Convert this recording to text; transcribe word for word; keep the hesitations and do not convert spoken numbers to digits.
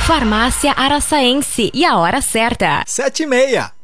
Farmácia Araçaense e a hora certa. Sete e meia.